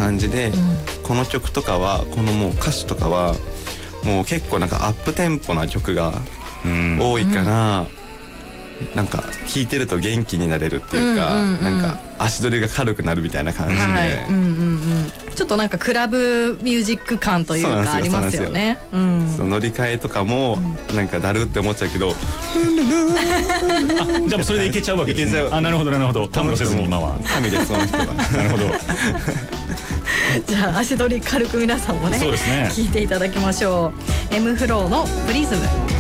感じで、この曲とかはこのもう歌詞とかはもう結構なんかアップテンポな曲が多いから、なんか聴いてると元気になれるっていうか、なんか足取りが軽くなるみたいな感じで、 ちょっとなんかクラブミュージック感というかありますよね。 乗り換えとかもなんかだるって思っちゃうけど、 じゃあもうそれでいけちゃうわけですね。なるほどなるほど。たむろせずに今は神ですその人は。 なるほど。 じゃあ足取り軽く皆さんもね、聞いていただきましょう。Mフローのプリズム。